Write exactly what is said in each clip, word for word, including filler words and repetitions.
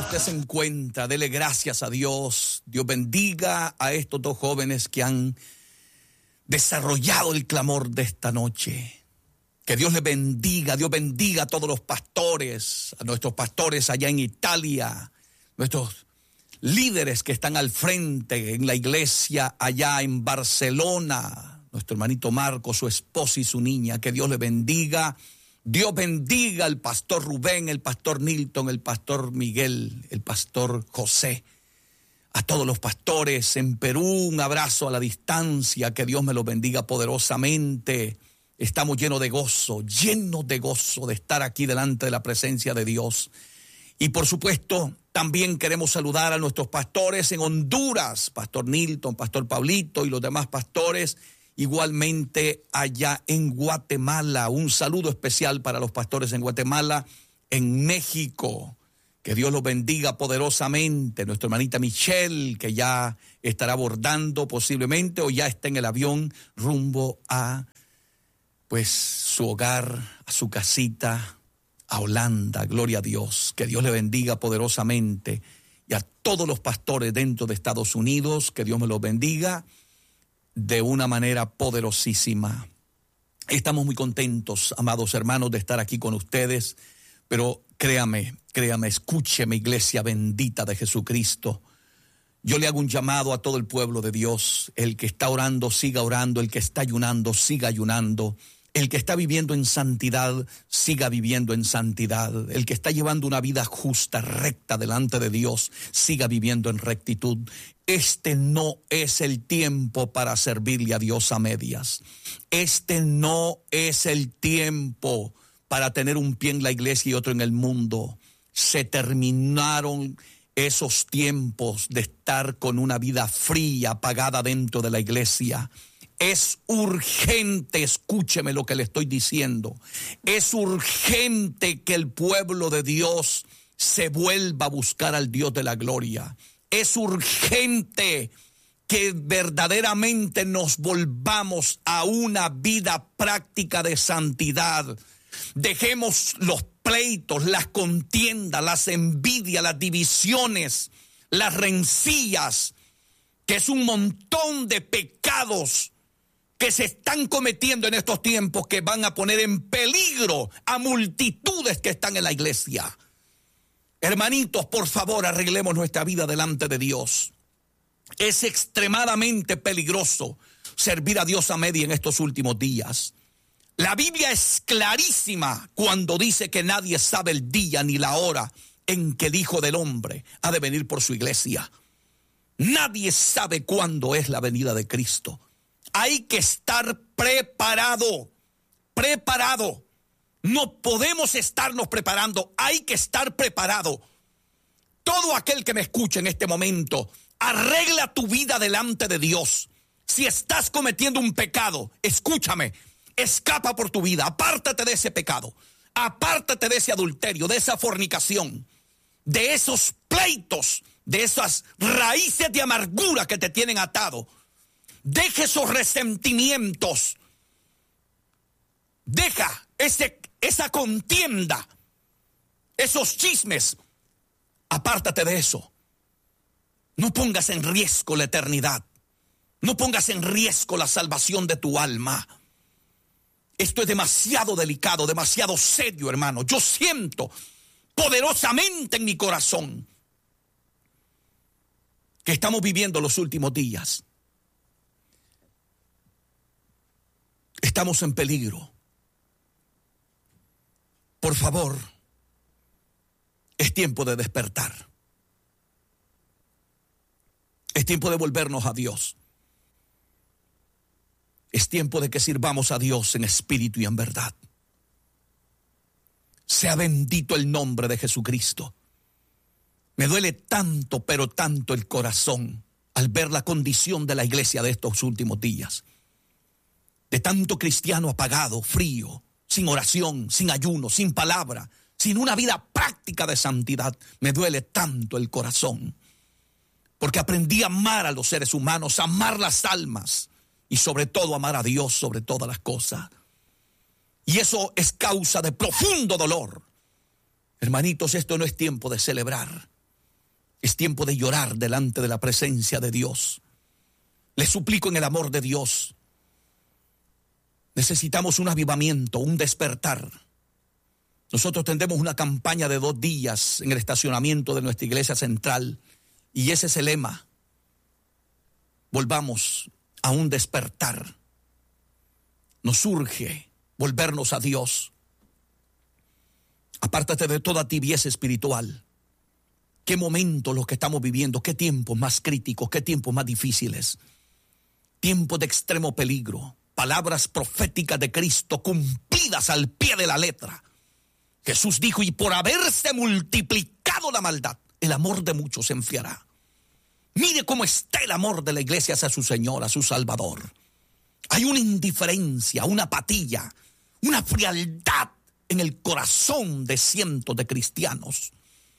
usted se encuentra, dele gracias a Dios. Dios bendiga a estos dos jóvenes que han desarrollado el clamor de esta noche. Que Dios les bendiga, Dios bendiga a todos los pastores, a nuestros pastores allá en Italia, nuestros líderes que están al frente en la iglesia allá en Barcelona, nuestro hermanito Marco, su esposa y su niña. Que Dios les bendiga. Dios bendiga al pastor Rubén, el pastor Nilton, el pastor Miguel, el pastor José. A todos los pastores en Perú, un abrazo a la distancia. Que Dios me los bendiga poderosamente. Estamos llenos de gozo, llenos de gozo de estar aquí delante de la presencia de Dios. Y por supuesto, también queremos saludar a nuestros pastores en Honduras, pastor Nilton, pastor Pablito y los demás pastores. Igualmente allá en Guatemala, un saludo especial para los pastores en Guatemala, en México. Que Dios los bendiga poderosamente. Nuestra hermanita Michelle, que ya estará abordando posiblemente o ya está en el avión rumbo a pues su hogar, a su casita, a Holanda. Gloria a Dios. Que Dios le bendiga poderosamente. Y a todos los pastores dentro de Estados Unidos, que Dios me los bendiga de una manera poderosísima. Estamos muy contentos, amados hermanos, de estar aquí con ustedes, pero créame, créame, escúcheme, iglesia bendita de Jesucristo. Yo le hago un llamado a todo el pueblo de Dios. El que está orando, siga orando. El que está ayunando, siga ayunando. El que está viviendo en santidad, siga viviendo en santidad. El que está llevando una vida justa, recta delante de Dios, siga viviendo en rectitud. Este no es el tiempo para servirle a Dios a medias. Este no es el tiempo para tener un pie en la iglesia y otro en el mundo. Se terminaron esos tiempos de estar con una vida fría, apagada dentro de la iglesia. Es urgente, escúcheme lo que le estoy diciendo, es urgente que el pueblo de Dios se vuelva a buscar al Dios de la gloria. Es urgente que verdaderamente nos volvamos a una vida práctica de santidad. Dejemos los pleitos, las contiendas, las envidias, las divisiones, las rencillas, que es un montón de pecados que se están cometiendo en estos tiempos, que van a poner en peligro a multitudes que están en la iglesia. Hermanitos, por favor, arreglemos nuestra vida delante de Dios. Es extremadamente peligroso servir a Dios a media en estos últimos días. La Biblia es clarísima cuando dice que nadie sabe el día ni la hora en que el Hijo del Hombre ha de venir por su iglesia. Nadie sabe cuándo es la venida de Cristo. Hay que estar preparado, preparado. No podemos estarnos preparando, hay que estar preparado. Todo aquel que me escuche en este momento, arregla tu vida delante de Dios. Si estás cometiendo un pecado, escúchame, escapa por tu vida, apártate de ese pecado, apártate de ese adulterio, de esa fornicación, de esos pleitos, de esas raíces de amargura que te tienen atado. Deja esos resentimientos, deja ese, esa contienda, esos chismes, apártate de eso. No pongas en riesgo la eternidad, no pongas en riesgo la salvación de tu alma. Esto es demasiado delicado, demasiado serio, hermano. Yo siento poderosamente en mi corazón que estamos viviendo los últimos días. Estamos en peligro. Por favor, es tiempo de despertar. Es tiempo de volvernos a Dios. Es tiempo de que sirvamos a Dios en espíritu y en verdad. Sea bendito el nombre de Jesucristo. Me duele tanto, pero tanto el corazón al ver la condición de la iglesia de estos últimos días. De tanto cristiano apagado, frío, sin oración, sin ayuno, sin palabra, sin una vida práctica de santidad. Me duele tanto el corazón, porque aprendí a amar a los seres humanos, a amar las almas y sobre todo amar a Dios sobre todas las cosas. Y eso es causa de profundo dolor. Hermanitos, esto no es tiempo de celebrar. Es tiempo de llorar delante de la presencia de Dios. Le suplico en el amor de Dios. Necesitamos un avivamiento, un despertar. Nosotros tendremos una campaña de dos días en el estacionamiento de nuestra iglesia central. Y ese es el lema. Volvamos a un despertar. Nos urge volvernos a Dios. Apártate de toda tibieza espiritual. Qué momentos los que estamos viviendo, qué tiempos más críticos, qué tiempos más difíciles. Tiempos de extremo peligro. Palabras proféticas de Cristo cumplidas al pie de la letra. Jesús dijo, y por haberse multiplicado la maldad, el amor de muchos se enfriará. Mire cómo está el amor de la iglesia hacia su Señor, a su Salvador. Hay una indiferencia, una apatía, una frialdad en el corazón de cientos de cristianos.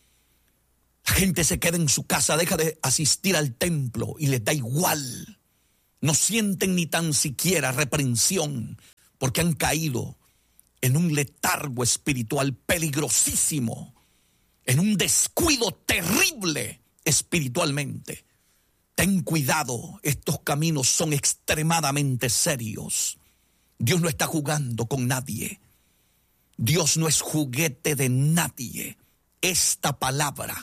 La gente se queda en su casa, deja de asistir al templo y les da igual. No sienten ni tan siquiera reprensión porque han caído en un letargo espiritual peligrosísimo, en un descuido terrible espiritualmente. Ten cuidado, estos caminos son extremadamente serios. Dios no está jugando con nadie. Dios no es juguete de nadie. Esta palabra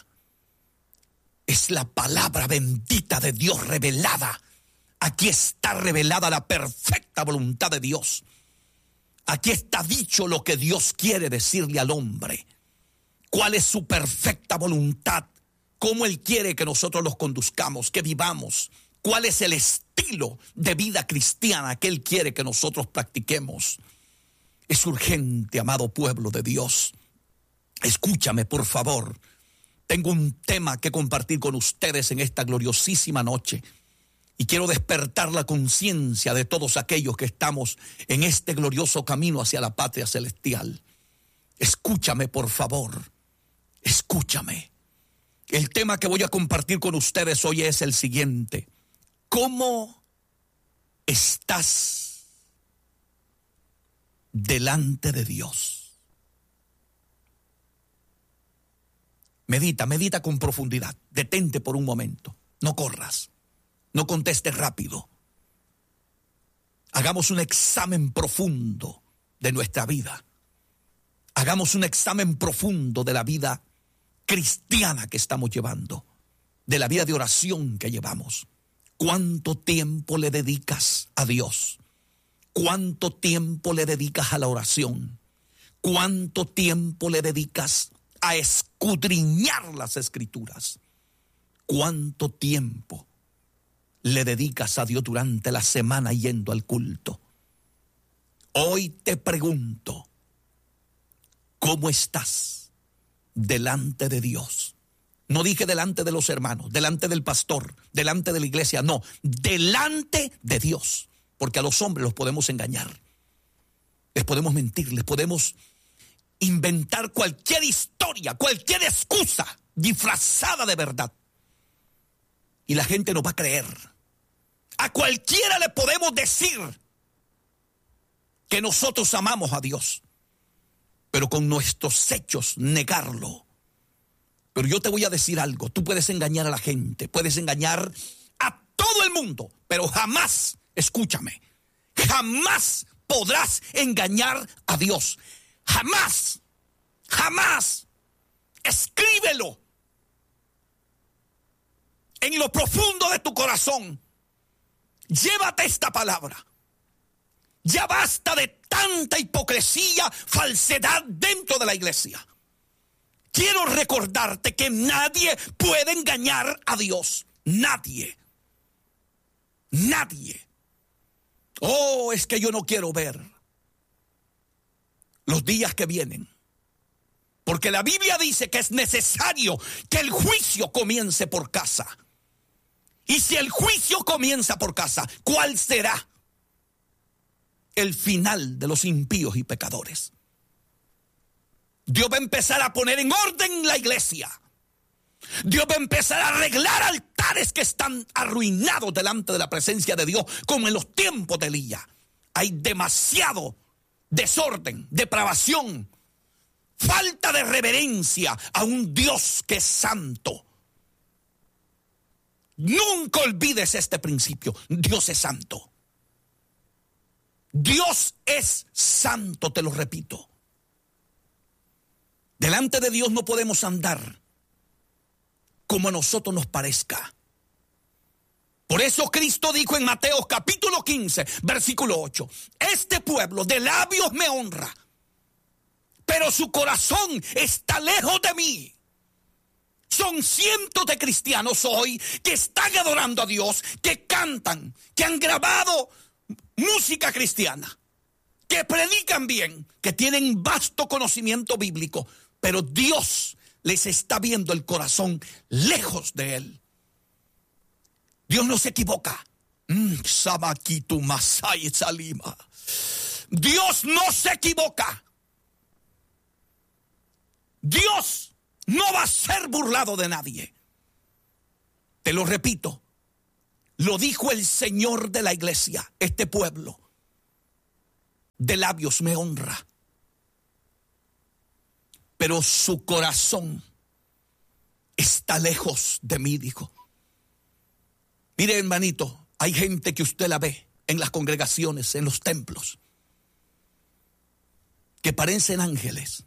es la palabra bendita de Dios revelada. Aquí está revelada la perfecta voluntad de Dios. Aquí está dicho lo que Dios quiere decirle al hombre. ¿Cuál es su perfecta voluntad? ¿Cómo Él quiere que nosotros los conduzcamos, que vivamos? ¿Cuál es el estilo de vida cristiana que Él quiere que nosotros practiquemos? Es urgente, amado pueblo de Dios. Escúchame, por favor. Tengo un tema que compartir con ustedes en esta gloriosísima noche. Y quiero despertar la conciencia de todos aquellos que estamos en este glorioso camino hacia la patria celestial. Escúchame, por favor. Escúchame. El tema que voy a compartir con ustedes hoy es el siguiente. ¿Cómo estás delante de Dios? Medita, medita con profundidad. Detente por un momento. No corras. No contestes rápido. Hagamos un examen profundo de nuestra vida. Hagamos un examen profundo de la vida cristiana que estamos llevando, de la vida de oración que llevamos. ¿Cuánto tiempo le dedicas a Dios? ¿Cuánto tiempo le dedicas a la oración? ¿Cuánto tiempo le dedicas a escudriñar las Escrituras? ¿Cuánto tiempo le dedicas a Dios durante la semana yendo al culto? Hoy te pregunto, ¿cómo estás delante de Dios? No dije delante de los hermanos, delante del pastor, delante de la iglesia, no, delante de Dios. Porque a los hombres los podemos engañar, les podemos mentir, les podemos inventar cualquier historia, cualquier excusa disfrazada de verdad. Y la gente nos va a creer. A cualquiera le podemos decir que nosotros amamos a Dios, pero con nuestros hechos negarlo. Pero yo te voy a decir algo, tú puedes engañar a la gente, puedes engañar a todo el mundo, pero jamás, escúchame, jamás podrás engañar a Dios. Jamás, jamás. Escríbelo en lo profundo de tu corazón. Llévate esta palabra. Ya basta de tanta hipocresía, falsedad dentro de la iglesia. Quiero recordarte que nadie puede engañar a Dios. Nadie. Nadie. Oh, es que yo no quiero ver los días que vienen. Porque la Biblia dice que es necesario que el juicio comience por casa. Y si el juicio comienza por casa, ¿cuál será el final de los impíos y pecadores? Dios va a empezar a poner en orden la iglesia. Dios va a empezar a arreglar altares que están arruinados delante de la presencia de Dios, como en los tiempos de Elías. Hay demasiado desorden, depravación, falta de reverencia a un Dios que es santo. Nunca olvides este principio. Dios es santo. Dios es santo, te lo repito. Delante de Dios no podemos andar como a nosotros nos parezca. Por eso Cristo dijo en Mateo capítulo quince, versículo ocho, este pueblo de labios me honra, pero su corazón está lejos de mí. Son cientos de cristianos hoy que están adorando a Dios, que cantan, que han grabado música cristiana, que predican bien, que tienen vasto conocimiento bíblico, pero Dios les está viendo el corazón lejos de Él. Dios no se equivoca. Dios no se equivoca. Dios no va a ser burlado de nadie. Te lo repito, lo dijo el Señor de la iglesia, este pueblo de labios me honra, pero su corazón está lejos de mí, dijo. Mire, hermanito, hay gente que usted la ve en las congregaciones, en los templos, que parecen ángeles.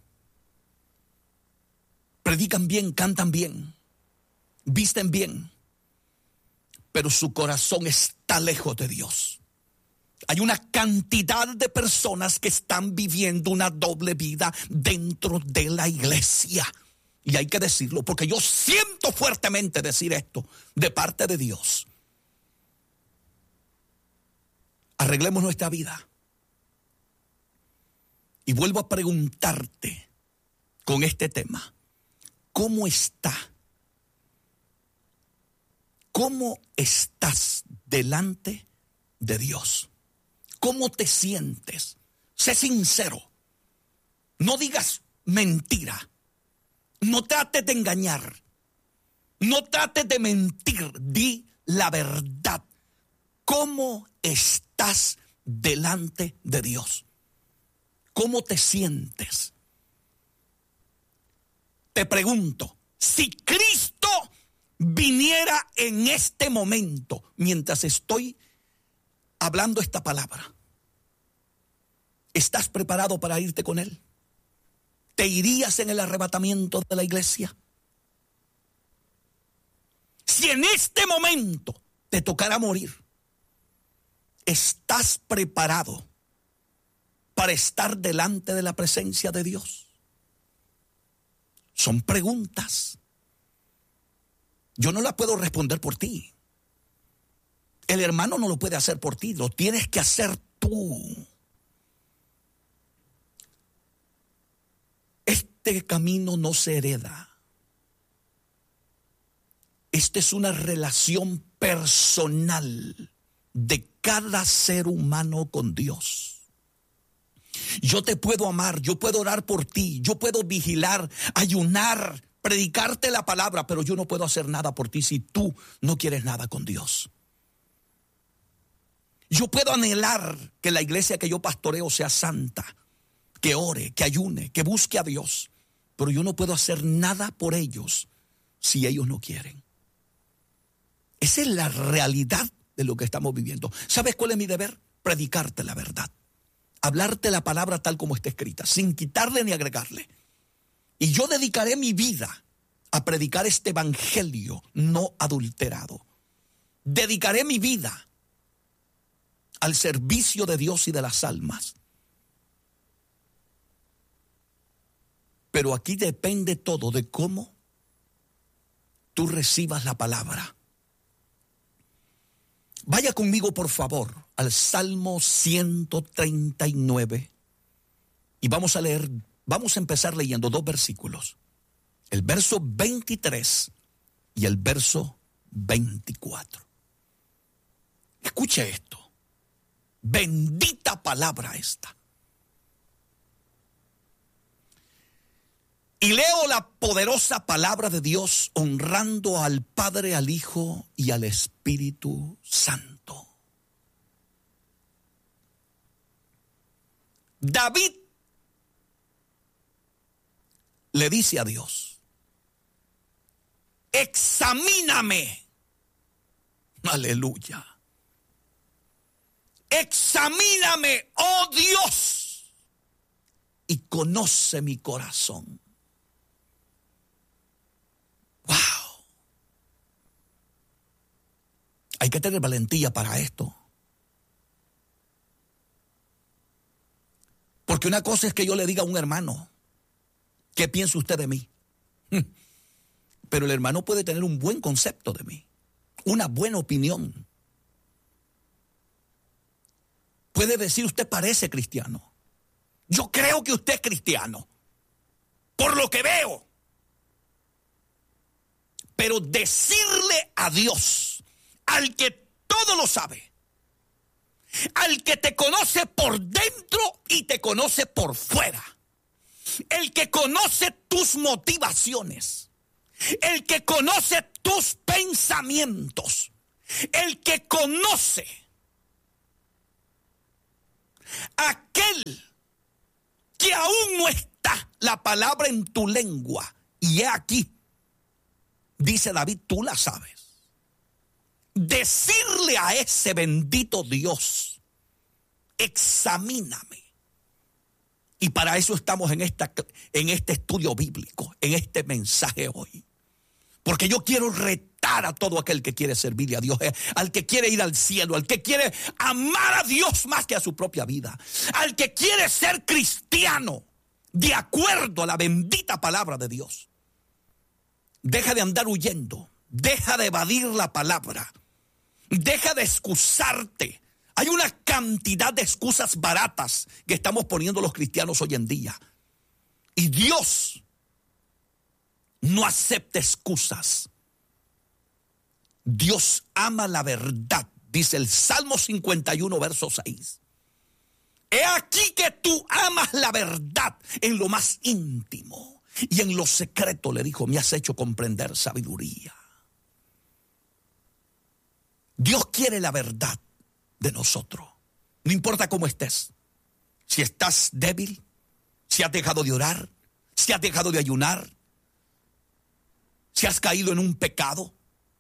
Predican bien, cantan bien, visten bien, pero su corazón está lejos de Dios. Hay una cantidad de personas que están viviendo una doble vida dentro de la iglesia. Y hay que decirlo, porque yo siento fuertemente decir esto de parte de Dios. Arreglemos nuestra vida. Y vuelvo a preguntarte con este tema. ¿Cómo está? ¿Cómo estás delante de Dios? ¿Cómo te sientes? Sé sincero. No digas mentira. No trates de engañar. No trates de mentir. Di la verdad. ¿Cómo estás delante de Dios? ¿Cómo te sientes? Te pregunto, si Cristo viniera en este momento, mientras estoy hablando esta palabra, ¿estás preparado para irte con Él? ¿Te irías en el arrebatamiento de la iglesia? Si en este momento te tocará morir, ¿estás preparado para estar delante de la presencia de Dios? Son preguntas. Yo no las puedo responder por ti. El hermano no lo puede hacer por ti, lo tienes que hacer tú. Este camino no se hereda. Esta es una relación personal de cada ser humano con Dios. Yo te puedo amar, yo puedo orar por ti, yo puedo vigilar, ayunar, predicarte la palabra, pero yo no puedo hacer nada por ti si tú no quieres nada con Dios. Yo puedo anhelar que la iglesia que yo pastoreo sea santa, que ore, que ayune, que busque a Dios, pero yo no puedo hacer nada por ellos si ellos no quieren. Esa es la realidad de lo que estamos viviendo. ¿Sabes cuál es mi deber? Predicarte la verdad. Hablarte la palabra tal como está escrita, sin quitarle ni agregarle. Y yo dedicaré mi vida a predicar este evangelio no adulterado. Dedicaré mi vida al servicio de Dios y de las almas. Pero aquí depende todo de cómo tú recibas la palabra. Vaya conmigo, por favor, al Salmo ciento treinta y nueve y vamos a leer, vamos a empezar leyendo dos versículos. El verso veintitrés y el verso veinticuatro. Escuche esto. Bendita palabra esta. Y leo la poderosa palabra de Dios honrando al Padre, al Hijo y al Espíritu Santo. David le dice a Dios: examíname Aleluya. Examíname, oh Dios, y conoce mi corazón. Wow. Hay que tener valentía para esto. Porque una cosa es que yo le diga a un hermano, ¿qué piensa usted de mí? Pero el hermano puede tener un buen concepto de mí, una buena opinión. Puede decir, usted parece cristiano. Yo creo que usted es cristiano, por lo que veo. Pero decirle a Dios, al que todo lo sabe, al que te conoce por dentro y te conoce por fuera, el que conoce tus motivaciones, el que conoce tus pensamientos, el que conoce aquel que aún no está la palabra en tu lengua, y he aquí, dice David, tú la sabes. Decirle a ese bendito Dios, examíname. Y para eso estamos en, esta, en este estudio bíblico, en este mensaje hoy. Porque yo quiero retar a todo aquel que quiere servirle a Dios, eh, al que quiere ir al cielo, al que quiere amar a Dios más que a su propia vida, al que quiere ser cristiano de acuerdo a la bendita palabra de Dios. Deja de andar huyendo, deja de evadir la palabra, deja de excusarte. Hay una cantidad de excusas baratas que estamos poniendo los cristianos hoy en día. Y Dios no acepta excusas. Dios ama la verdad, dice el Salmo cincuenta y uno, verso seis. He aquí que tú amas la verdad en lo más íntimo y en lo secreto, le dijo, me has hecho comprender sabiduría. Dios quiere la verdad de nosotros. No importa cómo estés. Si estás débil, si has dejado de orar, si has dejado de ayunar, si has caído en un pecado,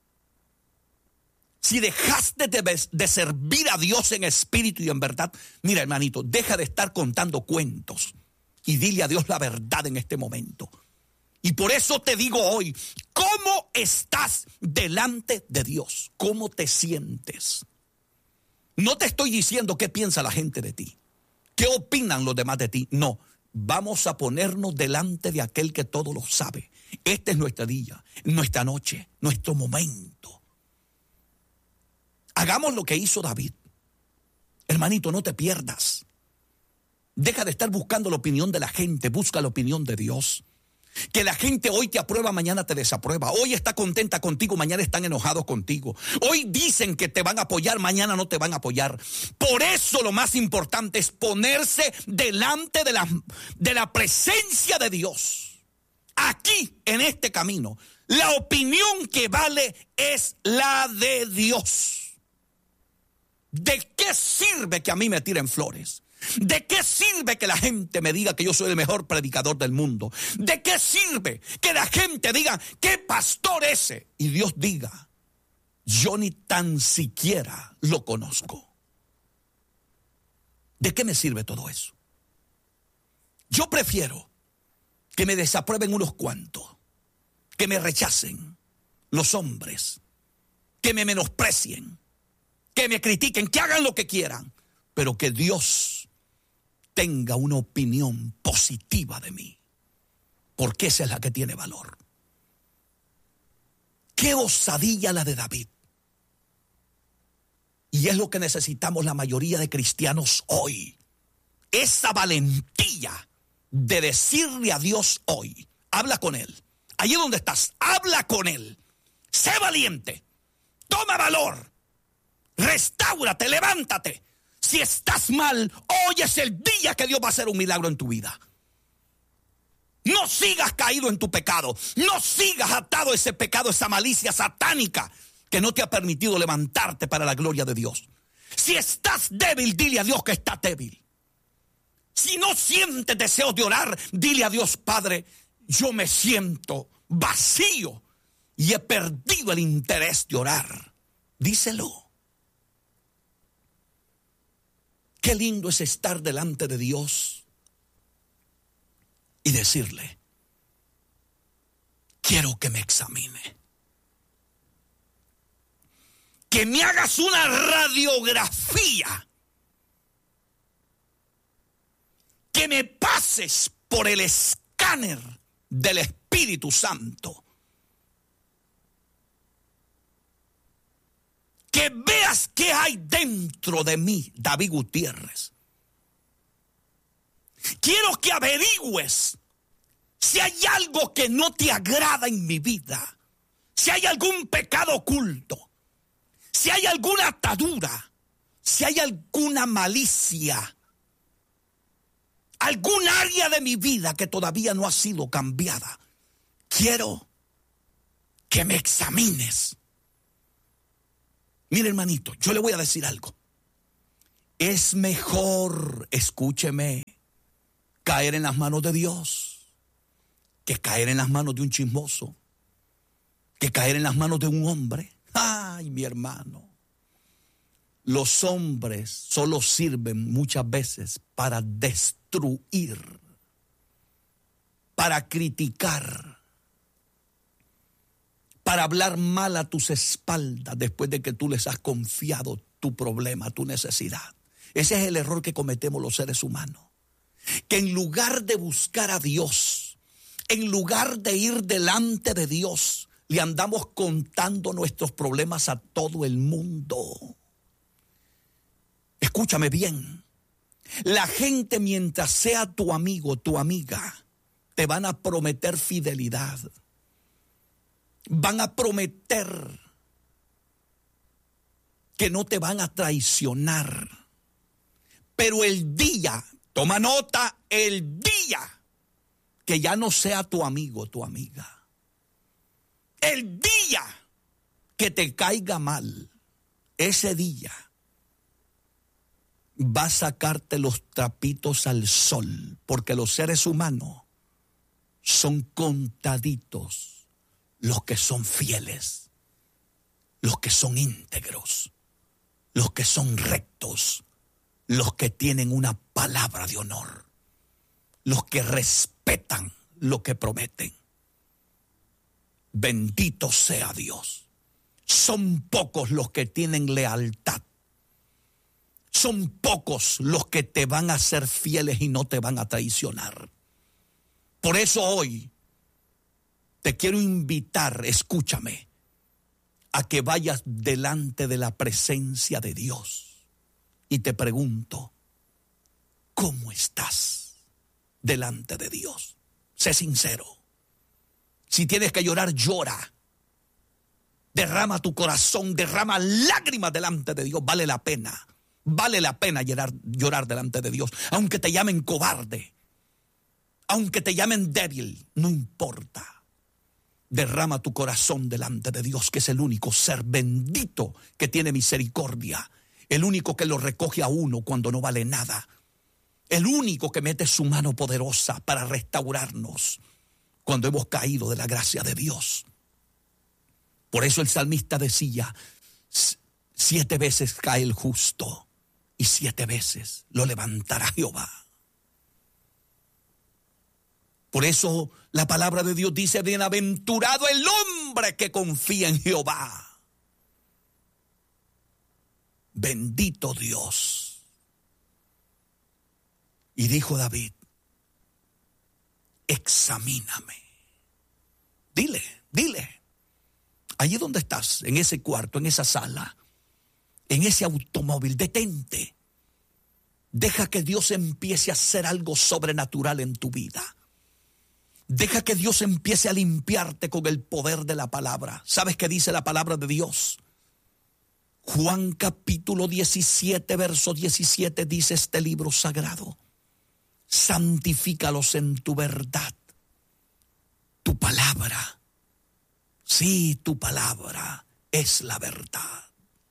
si dejaste de, de servir a Dios en espíritu y en verdad, mira, hermanito, deja de estar contando cuentos y dile a Dios la verdad en este momento. Y por eso te digo hoy, ¿cómo estás delante de Dios? ¿Cómo te sientes? No te estoy diciendo qué piensa la gente de ti, qué opinan los demás de ti. No, vamos a ponernos delante de aquel que todo lo sabe. Este es nuestro día, nuestra noche, nuestro momento. Hagamos lo que hizo David. Hermanito, no te pierdas. Deja de estar buscando la opinión de la gente, busca la opinión de Dios. Que la gente hoy te aprueba, mañana te desaprueba. Hoy está contenta contigo, mañana están enojados contigo. Hoy dicen que te van a apoyar, mañana no te van a apoyar. Por eso lo más importante es ponerse delante de la, de la presencia de Dios. Aquí, en este camino, la opinión que vale es la de Dios. ¿De qué sirve que a mí me tiren flores? ¿De qué sirve que la gente me diga que yo soy el mejor predicador del mundo? ¿De qué sirve que la gente diga qué pastor ese? Y Dios diga, yo ni tan siquiera lo conozco. ¿De qué me sirve todo eso? Yo prefiero que me desaprueben unos cuantos, que me rechacen los hombres, que me menosprecien, que me critiquen, que hagan lo que quieran, pero que Dios tenga una opinión positiva de mí, porque esa es la que tiene valor. Qué osadía la de David. Y es lo que necesitamos la mayoría de cristianos hoy. Esa valentía de decirle a Dios hoy, habla con Él. Allí donde estás, habla con Él. Sé valiente, toma valor, restáurate, levántate. Si estás mal, hoy es el día que Dios va a hacer un milagro en tu vida. No sigas caído en tu pecado. No sigas atado a ese pecado, esa malicia satánica que no te ha permitido levantarte para la gloria de Dios. Si estás débil, dile a Dios que estás débil. Si no sientes deseos de orar, dile a Dios, Padre, yo me siento vacío y he perdido el interés de orar. Díselo. Qué lindo es estar delante de Dios y decirle, quiero que me examine. Que me hagas una radiografía. Que me pases por el escáner del Espíritu Santo. Que veas qué hay dentro de mí, David Gutiérrez. Quiero que averigües si hay algo que no te agrada en mi vida. Si hay algún pecado oculto. Si hay alguna atadura. Si hay alguna malicia. Algún área de mi vida que todavía no ha sido cambiada. Quiero que me examines. Mire, hermanito, yo le voy a decir algo. Es mejor, escúcheme, caer en las manos de Dios que caer en las manos de un chismoso, que caer en las manos de un hombre. Ay, mi hermano. Los hombres solo sirven muchas veces para destruir, para criticar, para hablar mal a tus espaldas después de que tú les has confiado tu problema, tu necesidad. Ese es el error que cometemos los seres humanos. Que en lugar de buscar a Dios, en lugar de ir delante de Dios, le andamos contando nuestros problemas a todo el mundo. Escúchame bien. La gente, mientras sea tu amigo, tu amiga, te van a prometer fidelidad. Van a prometer que no te van a traicionar. Pero el día, toma nota, el día que ya no sea tu amigo, tu amiga, el día que te caiga mal, ese día va a sacarte los trapitos al sol, porque los seres humanos son contaditos los que son fieles, los que son íntegros, los que son rectos, los que tienen una palabra de honor, los que respetan lo que prometen. Bendito sea Dios. Son pocos los que tienen lealtad. Son pocos los que te van a ser fieles y no te van a traicionar. Por eso hoy te quiero invitar, escúchame, a que vayas delante de la presencia de Dios. Y te pregunto, ¿cómo estás delante de Dios? Sé sincero. Si tienes que llorar, llora. Derrama tu corazón, derrama lágrimas delante de Dios. Vale la pena. Vale la pena llorar, llorar delante de Dios. Aunque te llamen cobarde, aunque te llamen débil, no importa. Derrama tu corazón delante de Dios, que es el único ser bendito que tiene misericordia. El único que lo recoge a uno cuando no vale nada. El único que mete su mano poderosa para restaurarnos cuando hemos caído de la gracia de Dios. Por eso el salmista decía, siete veces cae el justo y siete veces lo levantará Jehová. Por eso la palabra de Dios dice, bienaventurado el hombre que confía en Jehová. Bendito Dios. Y dijo David, examíname. Dile, dile. Allí donde estás, en ese cuarto, en esa sala, en ese automóvil, detente. Deja que Dios empiece a hacer algo sobrenatural en tu vida. Deja que Dios empiece a limpiarte con el poder de la palabra. ¿Sabes qué dice la palabra de Dios? Juan capítulo diecisiete, verso diecisiete, dice este libro sagrado. Santifícalos en tu verdad. Tu palabra, sí, tu palabra es la verdad.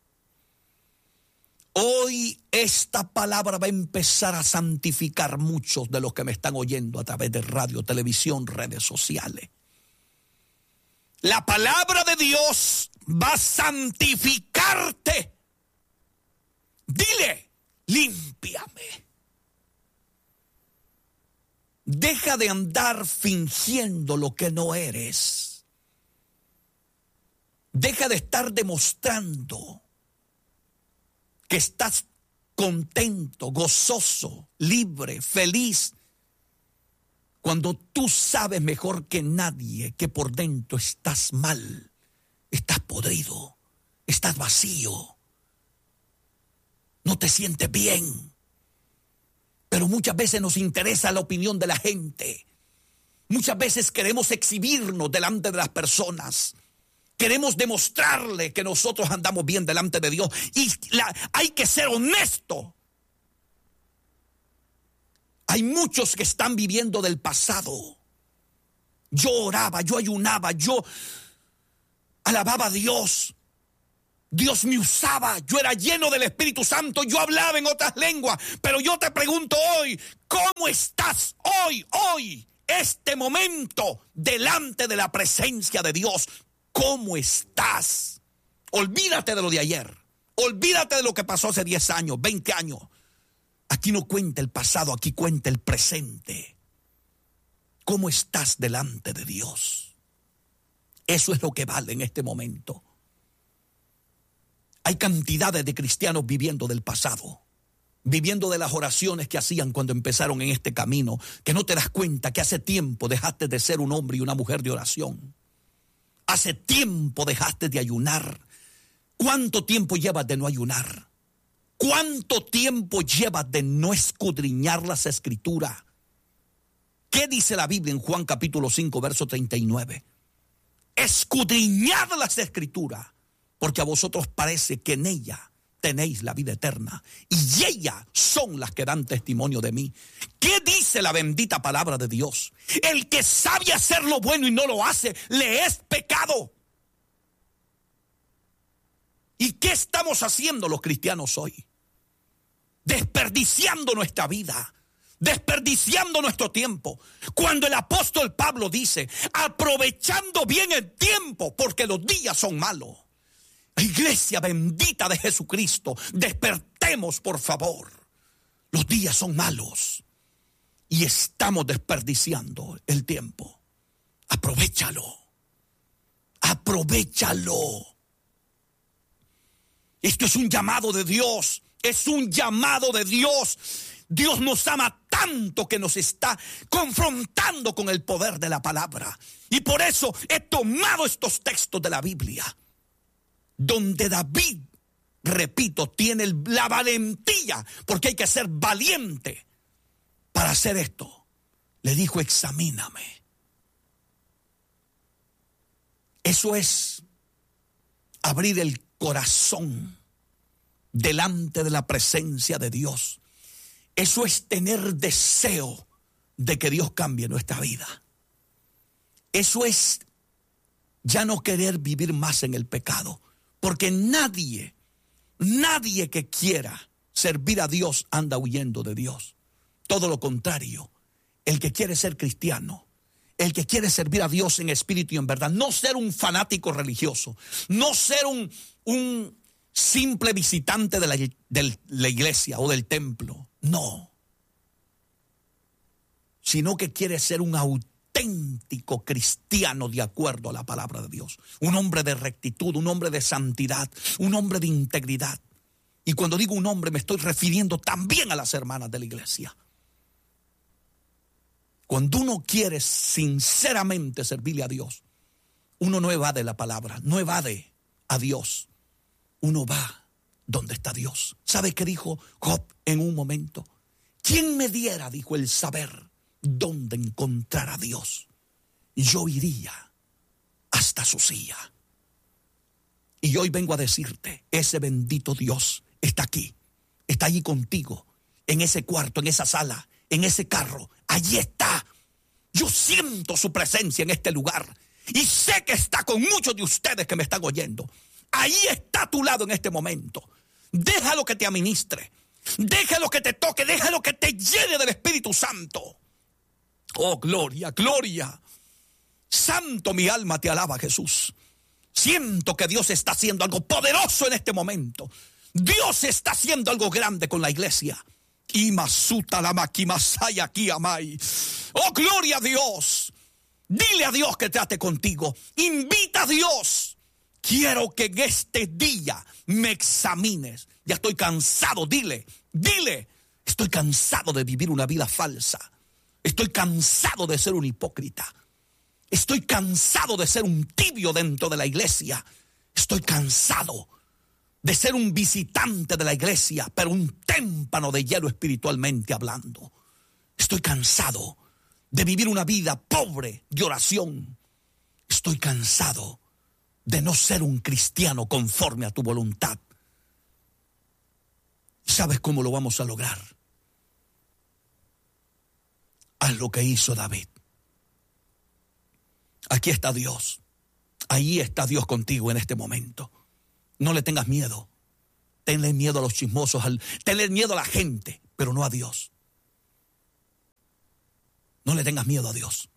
Hoy esta palabra va a empezar a santificar muchos de los que me están oyendo a través de radio, televisión, redes sociales. La palabra de Dios va a santificarte. Dile, límpiame. Deja de andar fingiendo lo que no eres. Deja de estar demostrando que estás contento, gozoso, libre, feliz, cuando tú sabes mejor que nadie que por dentro estás mal, estás podrido, estás vacío, no te sientes bien. Pero muchas veces nos interesa la opinión de la gente. Muchas veces queremos exhibirnos delante de las personas. Queremos demostrarle que nosotros andamos bien delante de Dios. Y la, hay que ser honesto. Hay muchos que están viviendo del pasado. Yo oraba, yo ayunaba, yo alababa a Dios. Dios me usaba, yo era lleno del Espíritu Santo, yo hablaba en otras lenguas. Pero yo te pregunto hoy, ¿cómo estás hoy, hoy, este momento, delante de la presencia de Dios? ¿Cómo estás? Olvídate de lo de ayer. Olvídate de lo que pasó hace diez años, veinte años. Aquí no cuenta el pasado, aquí cuenta el presente. ¿Cómo estás delante de Dios? Eso es lo que vale en este momento. Hay cantidades de cristianos viviendo del pasado, viviendo de las oraciones que hacían cuando empezaron en este camino, que no te das cuenta que hace tiempo dejaste de ser un hombre y una mujer de oración. Hace tiempo dejaste de ayunar. ¿Cuánto tiempo llevas de no ayunar? ¿Cuánto tiempo llevas de no escudriñar las Escrituras? ¿Qué dice la Biblia en Juan capítulo cinco, verso treinta y nueve? Escudriñad las Escrituras, porque a vosotros parece que en ella tenéis la vida eterna, y ellas son las que dan testimonio de mí. ¿Qué dice la bendita palabra de Dios? El que sabe hacer lo bueno y no lo hace, le es pecado. ¿Y qué estamos haciendo los cristianos hoy? Desperdiciando nuestra vida, desperdiciando nuestro tiempo. Cuando el apóstol Pablo dice, aprovechando bien el tiempo, porque los días son malos. Iglesia bendita de Jesucristo, despertemos por favor. Los días son malos y estamos desperdiciando el tiempo. Aprovéchalo, aprovéchalo. Esto es un llamado de Dios, es un llamado de Dios. Dios nos ama tanto que nos está confrontando con el poder de la palabra. Y por eso he tomado estos textos de la Biblia, donde David, repito, tiene la valentía, porque hay que ser valiente para hacer esto. Le dijo, examíname. Eso es abrir el corazón delante de la presencia de Dios. Eso es tener deseo de que Dios cambie nuestra vida. Eso es ya no querer vivir más en el pecado. Porque nadie, nadie que quiera servir a Dios anda huyendo de Dios. Todo lo contrario, el que quiere ser cristiano, el que quiere servir a Dios en espíritu y en verdad, no ser un fanático religioso, no ser un, un simple visitante de la, de la iglesia o del templo, no. Sino que quiere ser un auténtico auténtico cristiano de acuerdo a la palabra de Dios. Un hombre de rectitud, un hombre de santidad, un hombre de integridad. Y cuando digo un hombre me estoy refiriendo también a las hermanas de la iglesia. Cuando uno quiere sinceramente servirle a Dios, uno no evade la palabra, no evade a Dios. Uno va donde está Dios. ¿Sabe qué dijo Job en un momento? ¿Quién me diera, dijo, el saber dónde encontrar a Dios? Yo iría hasta su silla. Y hoy vengo a decirte, ese bendito Dios está aquí, está allí contigo, en ese cuarto, en esa sala, en ese carro. Allí está. Yo siento su presencia en este lugar y sé que está con muchos de ustedes que me están oyendo. Ahí está a tu lado en este momento. Déjalo que te administre, déjalo que te toque, déjalo que te llene del Espíritu Santo. Oh, gloria, gloria. Santo, mi alma te alaba, Jesús. Siento que Dios está haciendo algo poderoso en este momento. Dios está haciendo algo grande con la iglesia. Oh, gloria a Dios. Dile a Dios que trate contigo. Invita a Dios. Quiero que en este día me examines. Ya estoy cansado, dile, dile. Estoy cansado de vivir una vida falsa. Estoy cansado de ser un hipócrita. Estoy cansado de ser un tibio dentro de la iglesia. Estoy cansado de ser un visitante de la iglesia, pero un témpano de hielo espiritualmente hablando. Estoy cansado de vivir una vida pobre de oración. Estoy cansado de no ser un cristiano conforme a tu voluntad. ¿Sabes cómo lo vamos a lograr? Haz lo que hizo David. Aquí está Dios. Ahí está Dios contigo en este momento. No le tengas miedo. Tenle miedo a los chismosos, al, tenle miedo a la gente, pero no a Dios. No le tengas miedo a Dios.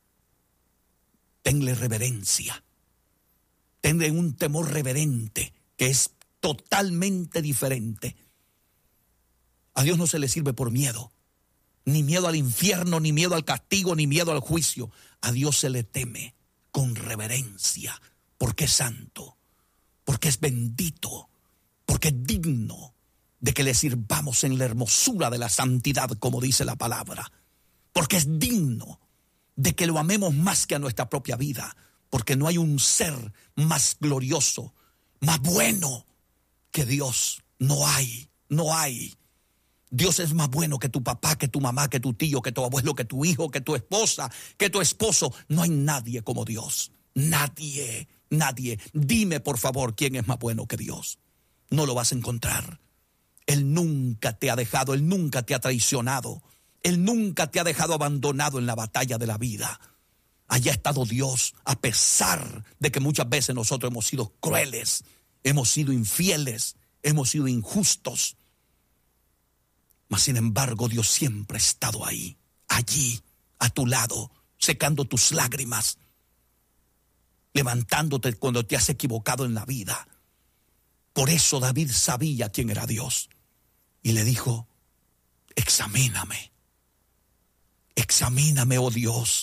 Tenle reverencia. Tenle un temor reverente que es totalmente diferente. A Dios no se le sirve por miedo. Ni miedo al infierno, ni miedo al castigo, ni miedo al juicio. A Dios se le teme con reverencia, porque es santo, porque es bendito, porque es digno de que le sirvamos en la hermosura de la santidad, como dice la palabra. Porque es digno de que lo amemos más que a nuestra propia vida, porque no hay un ser más glorioso, más bueno que Dios. No hay, no hay. Dios es más bueno que tu papá, que tu mamá, que tu tío, que tu abuelo, que tu hijo, que tu esposa, que tu esposo. No hay nadie como Dios. Nadie, nadie. Dime, por favor, quién es más bueno que Dios. No lo vas a encontrar. Él nunca te ha dejado, Él nunca te ha traicionado. Él nunca te ha dejado abandonado en la batalla de la vida. Allá ha estado Dios, a pesar de que muchas veces nosotros hemos sido crueles, hemos sido infieles, hemos sido injustos. Mas sin embargo, Dios siempre ha estado ahí, allí, a tu lado, secando tus lágrimas, levantándote cuando te has equivocado en la vida. Por eso David sabía quién era Dios. Y le dijo, examíname, examíname, oh Dios.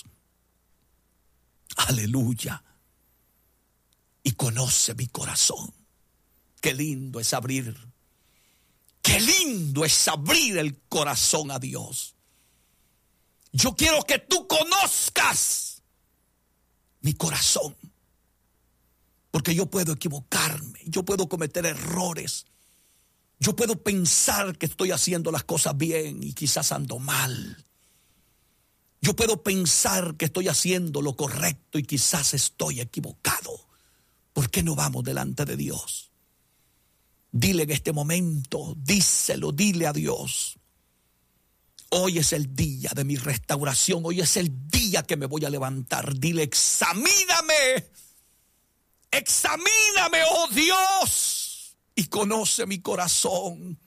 Aleluya. Y conoce mi corazón. Qué lindo es abrir. Qué lindo es abrir el corazón a Dios. Yo quiero que tú conozcas mi corazón. Porque yo puedo equivocarme, yo puedo cometer errores. Yo puedo pensar que estoy haciendo las cosas bien y quizás ando mal. Yo puedo pensar que estoy haciendo lo correcto y quizás estoy equivocado. ¿Por qué no vamos delante de Dios? Dile en este momento, díselo, dile a Dios. Hoy es el día de mi restauración, hoy es el día que me voy a levantar. Dile, examíname, examíname, oh Dios, y conoce mi corazón.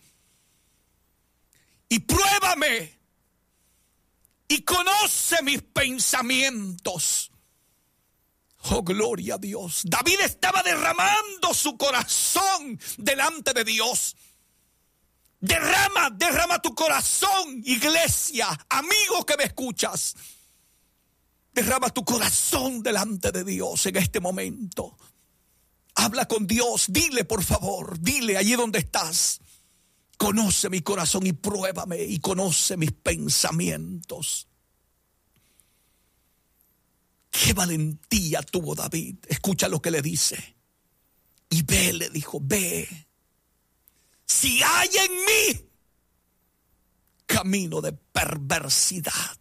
Y pruébame, y conoce mis pensamientos. Oh, gloria a Dios. David estaba derramando su corazón delante de Dios. Derrama, derrama tu corazón, iglesia, amigo que me escuchas. Derrama tu corazón delante de Dios en este momento. Habla con Dios, dile por favor, dile allí donde estás. Conoce mi corazón y pruébame y conoce mis pensamientos. Qué valentía tuvo David. Escucha lo que le dice. Y ve, le dijo, ve. Si hay en mí camino de perversidad,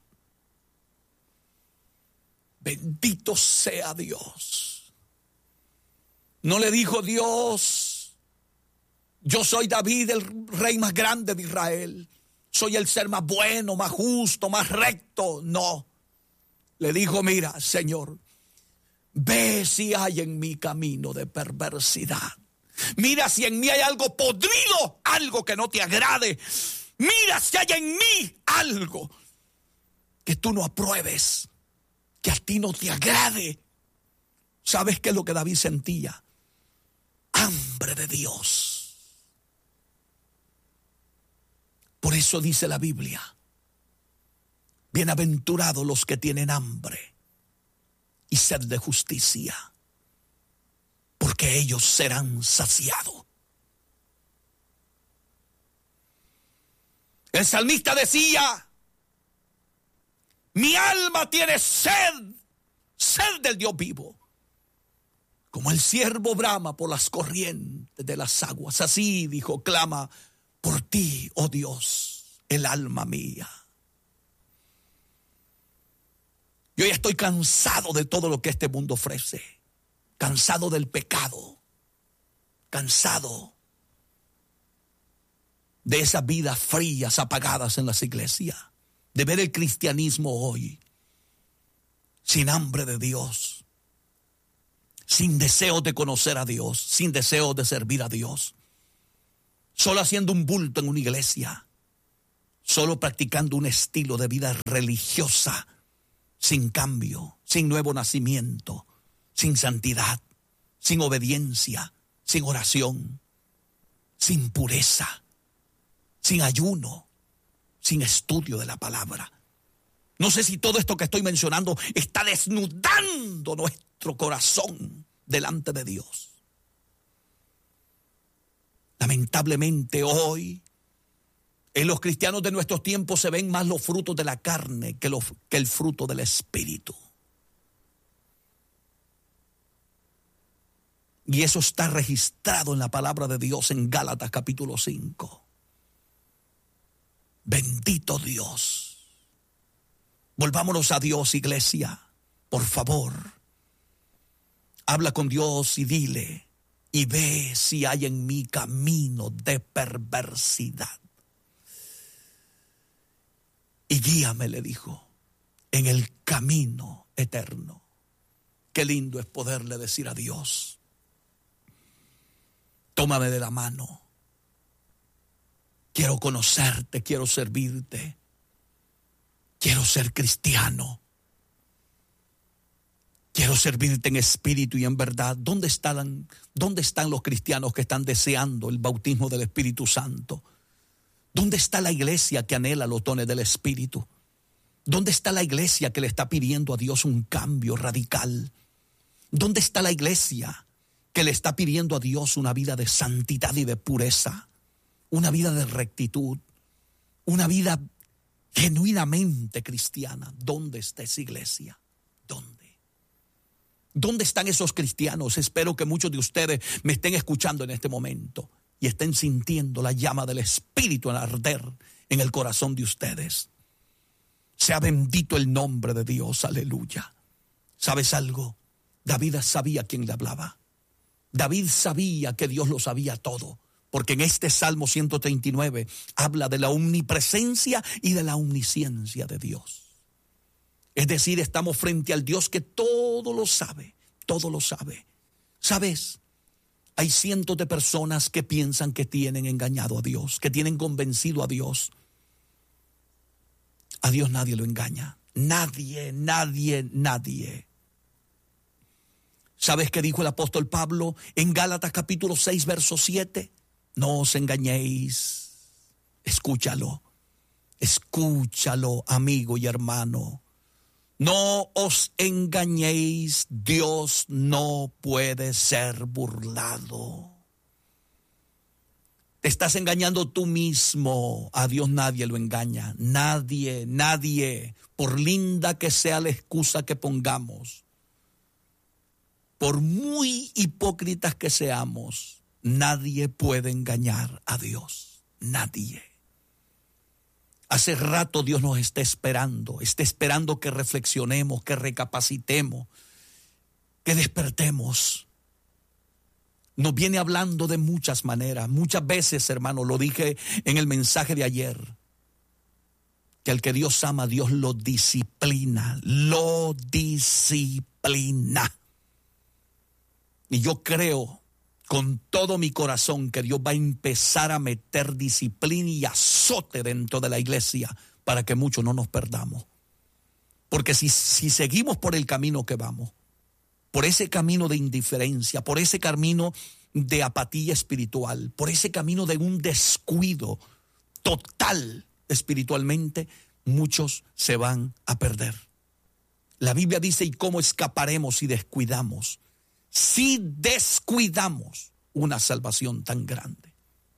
bendito sea Dios. No le dijo Dios, yo soy David, el rey más grande de Israel. Soy el ser más bueno, más justo, más recto. No. Le dijo, mira, Señor, ve si hay en mí camino de perversidad. Mira si en mí hay algo podrido, algo que no te agrade. Mira si hay en mí algo que tú no apruebes, que a ti no te agrade. ¿Sabes qué es lo que David sentía? Hambre de Dios. Por eso dice la Biblia, bienaventurados los que tienen hambre y sed de justicia, porque ellos serán saciados. El salmista decía, mi alma tiene sed, sed del Dios vivo. Como el ciervo brama por las corrientes de las aguas, así dijo, clama por ti, oh Dios, el alma mía. Yo ya estoy cansado de todo lo que este mundo ofrece, cansado del pecado, cansado de esas vidas frías, apagadas en las iglesias, de ver el cristianismo hoy sin hambre de Dios, sin deseo de conocer a Dios, sin deseo de servir a Dios, solo haciendo un bulto en una iglesia, solo practicando un estilo de vida religiosa, sin cambio, sin nuevo nacimiento, sin santidad, sin obediencia, sin oración, sin pureza, sin ayuno, sin estudio de la palabra. No sé si todo esto que estoy mencionando está desnudando nuestro corazón delante de Dios. Lamentablemente hoy, en los cristianos de nuestros tiempos se ven más los frutos de la carne que, los, que el fruto del Espíritu. Y eso está registrado en la palabra de Dios en Gálatas capítulo cinco. Bendito Dios. Volvámonos a Dios, iglesia, por favor. Habla con Dios y dile, y ve si hay en mí camino de perversidad. Y guíame, le dijo, en el camino eterno. Qué lindo es poderle decir a Dios, tómame de la mano. Quiero conocerte, quiero servirte. Quiero ser cristiano. Quiero servirte en espíritu y en verdad. ¿Dónde están, dónde están los cristianos que están deseando el bautismo del Espíritu Santo? ¿Dónde está la iglesia que anhela los dones del Espíritu? ¿Dónde está la iglesia que le está pidiendo a Dios un cambio radical? ¿Dónde está la iglesia que le está pidiendo a Dios una vida de santidad y de pureza? Una vida de rectitud, una vida genuinamente cristiana. ¿Dónde está esa iglesia? ¿Dónde? ¿Dónde están esos cristianos? Espero que muchos de ustedes me estén escuchando en este momento y estén sintiendo la llama del Espíritu en arder en el corazón de ustedes. Sea bendito el nombre de Dios, aleluya. ¿Sabes algo? David sabía quién le hablaba. David sabía que Dios lo sabía todo. Porque en este Salmo ciento treinta y nueve habla de la omnipresencia y de la omnisciencia de Dios. Es decir, estamos frente al Dios que todo lo sabe, todo lo sabe. ¿Sabes? Hay cientos de personas que piensan que tienen engañado a Dios, que tienen convencido a Dios. A Dios nadie lo engaña. Nadie, nadie, nadie. ¿Sabes qué dijo el apóstol Pablo en Gálatas capítulo seis, verso siete? No os engañéis, escúchalo, escúchalo, amigo y hermano. No os engañéis, Dios no puede ser burlado. Te estás engañando tú mismo, a Dios nadie lo engaña, nadie, nadie, por linda que sea la excusa que pongamos, por muy hipócritas que seamos, nadie puede engañar a Dios, nadie. Hace rato Dios nos está esperando, está esperando que reflexionemos, que recapacitemos, que despertemos. Nos viene hablando de muchas maneras, muchas veces, hermano, lo dije en el mensaje de ayer, que el que Dios ama, Dios lo disciplina, lo disciplina. Y yo creo con todo mi corazón que Dios va a empezar a meter disciplina y azote dentro de la iglesia para que muchos no nos perdamos. Porque si, si seguimos por el camino que vamos, por ese camino de indiferencia, por ese camino de apatía espiritual, por ese camino de un descuido total espiritualmente, muchos se van a perder. La Biblia dice, ¿y cómo escaparemos si descuidamos? Si descuidamos una salvación tan grande.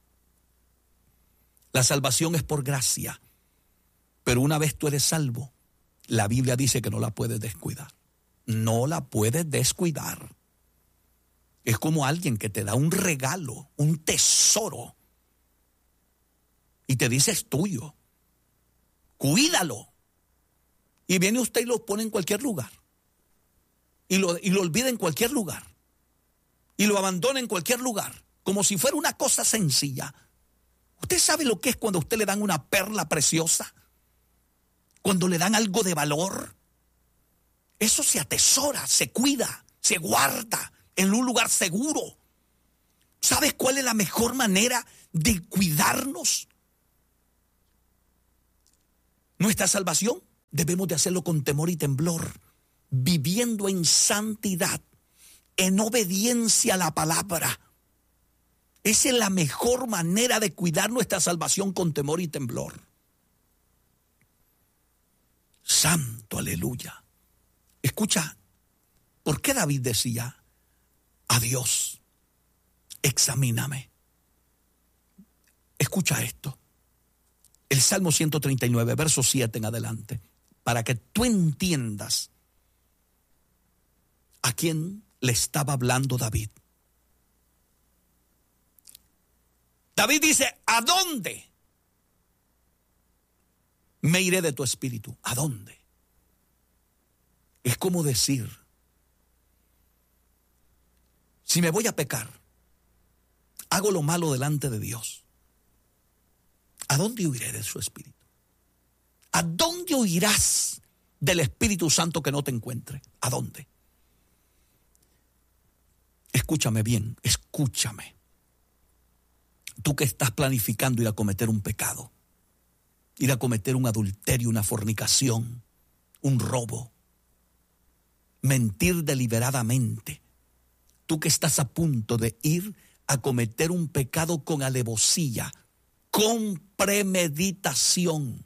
La salvación es por gracia, pero una vez tú eres salvo, la Biblia dice que no la puedes descuidar. No la puedes descuidar. Es como alguien que te da un regalo, un tesoro, y te dice es tuyo. Cuídalo. Y viene usted y lo pone en cualquier lugar. Y lo, y lo olvida en cualquier lugar. Y lo abandona en cualquier lugar. Como si fuera una cosa sencilla. ¿Usted sabe lo que es cuando a usted le dan una perla preciosa? Cuando le dan algo de valor. Eso se atesora, se cuida, se guarda en un lugar seguro. ¿Sabes cuál es la mejor manera de cuidarnos? Nuestra salvación debemos de hacerlo con temor y temblor, viviendo en santidad, en obediencia a la palabra. Esa es la mejor manera de cuidar nuestra salvación, con temor y temblor. Santo, aleluya. Escucha, ¿por qué David decía a Dios, examíname? Escucha esto. El Salmo ciento treinta y nueve, verso siete en adelante, para que tú entiendas a quién le estaba hablando David. David dice, ¿a dónde me iré de tu espíritu? ¿A dónde? Es como decir, si me voy a pecar, hago lo malo delante de Dios, ¿a dónde huiré de su espíritu? ¿A dónde huirás del Espíritu Santo que no te encuentre? ¿A dónde? Escúchame bien, escúchame. Tú que estás planificando ir a cometer un pecado, ir a cometer un adulterio, una fornicación, un robo, mentir deliberadamente. Tú que estás a punto de ir a cometer un pecado con alevosía, con premeditación.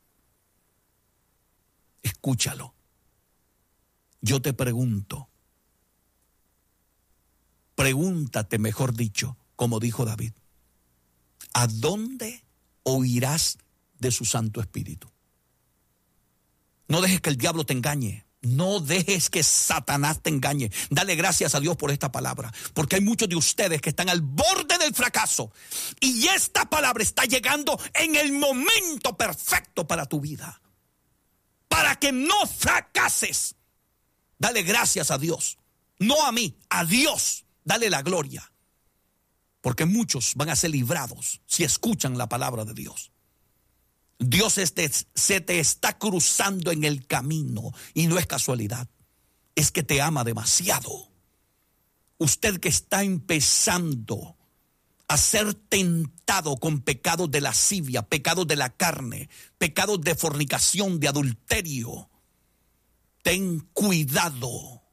Escúchalo. Yo te pregunto, pregúntate, mejor dicho, como dijo David, ¿a dónde oirás de su Santo Espíritu? No dejes que el diablo te engañe. No dejes que Satanás te engañe. Dale gracias a Dios por esta palabra, porque hay muchos de ustedes que están al borde del fracaso y esta palabra está llegando en el momento perfecto para tu vida, para que no fracases. Dale gracias a Dios, no a mí, a Dios. Dale la gloria, porque muchos van a ser librados si escuchan la palabra de Dios. Dios este, se te está cruzando en el camino y no es casualidad, es que te ama demasiado. Usted que está empezando a ser tentado con pecados de lascivia, pecados de la carne, pecados de fornicación, de adulterio, ten cuidado.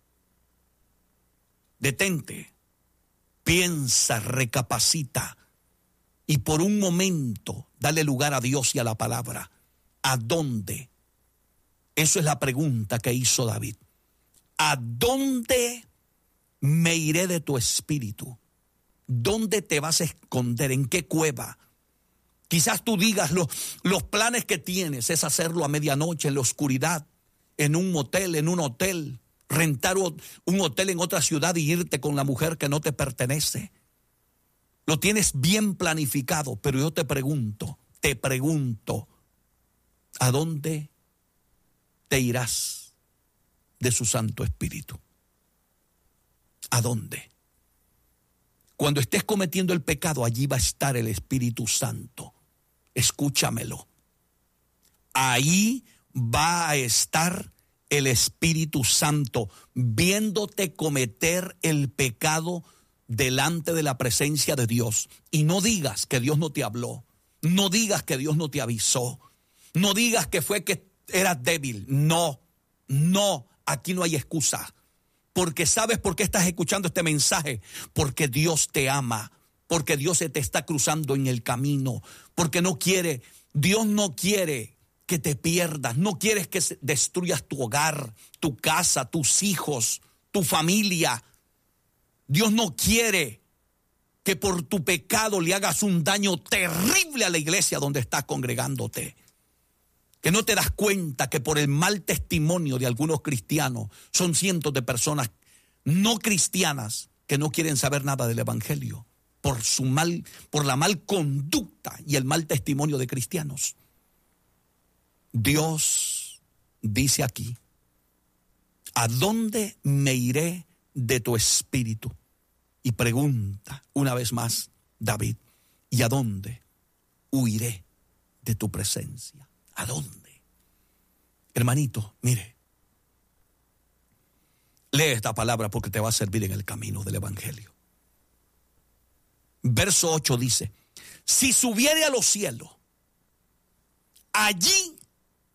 Detente, piensa, recapacita. Y por un momento, dale lugar a Dios y a la palabra. ¿A dónde? Eso es la pregunta que hizo David. ¿A dónde me iré de tu espíritu? ¿Dónde te vas a esconder? ¿En qué cueva? Quizás tú digas, los, los planes que tienes es hacerlo a medianoche, en la oscuridad, en un motel, en un hotel, rentar un hotel en otra ciudad y irte con la mujer que no te pertenece. Lo tienes bien planificado, pero yo te pregunto, te pregunto, ¿a dónde te irás de su Santo Espíritu? ¿A dónde? Cuando estés cometiendo el pecado, allí va a estar el Espíritu Santo. Escúchamelo. Ahí va a estar el Espíritu Santo, viéndote cometer el pecado delante de la presencia de Dios. Y no digas que Dios no te habló, no digas que Dios no te avisó, no digas que fue que eras débil. No, no, aquí no hay excusa, Porque sabes por qué estás escuchando este mensaje. Porque Dios te ama. Porque Dios se te está cruzando en el camino. Porque no quiere, Dios no quiere que te pierdas. No quieres que destruyas tu hogar, tu casa, tus hijos, tu familia. Dios no quiere que por tu pecado le hagas un daño terrible a la iglesia donde estás congregándote. Que no te das cuenta que por el mal testimonio de algunos cristianos son cientos de personas no cristianas que no quieren saber nada del evangelio por su mal, por la mal conducta y el mal testimonio de cristianos. Dios dice aquí: ¿a dónde me iré de tu espíritu? Y pregunta una vez más David: ¿y a dónde huiré de tu presencia? ¿A dónde? Hermanito, mire, lee esta palabra porque te va a servir en el camino del evangelio. Verso ocho dice: si subiere a los cielos, allí